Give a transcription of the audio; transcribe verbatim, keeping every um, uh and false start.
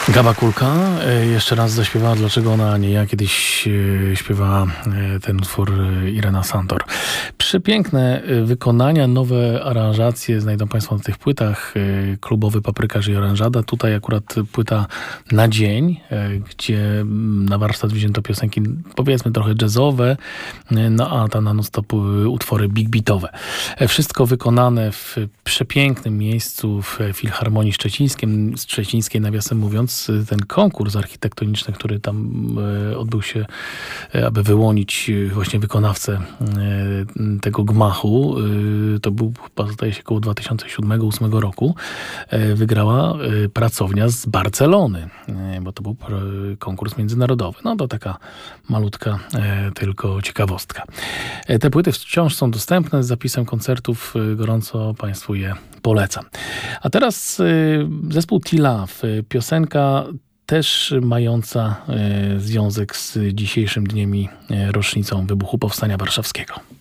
Gaba Kulka e, jeszcze raz zaśpiewała Dlaczego ona, a nie ja. Kiedyś e, śpiewała e, ten utwór e, Irena Santor. Przepiękne e, wykonania, nowe aranżacje znajdą Państwo na tych płytach. E, klubowy Paprykarz i Oranżada. Tutaj akurat płyta na dzień, e, gdzie m, na warsztat wzięto piosenki powiedzmy trochę jazzowe, e, no a ta na non-stop e, utwory big beatowe. E, wszystko wykonane w przepięknym miejscu w Filharmonii Szczecińskiej, Szczecińskiej nawiasem mówiąc. Ten konkurs architektoniczny, który tam e, odbył się, e, aby wyłonić właśnie wykonawcę e, tego gmachu, e, to był chyba, zdaje się, około dwa tysiące siódmego do dwa tysiące ósmego roku, e, wygrała e, pracownia z Barcelony, e, bo to był e, konkurs międzynarodowy. No to taka malutka e, tylko ciekawostka. E, te płyty wciąż są dostępne z zapisem koncertów. E, gorąco Państwu je polecam. A teraz e, zespół T-Love, piosenka też mająca e, związek z dzisiejszym dniem i e, rocznicą wybuchu Powstania Warszawskiego.